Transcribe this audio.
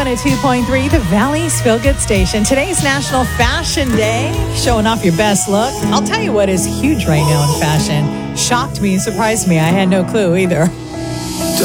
102.3, the Valley's Feel Good Station. Today's National Fashion Day. Showing off your best look. I'll tell you what is huge right now in fashion. Shocked me, surprised me. I had no clue either.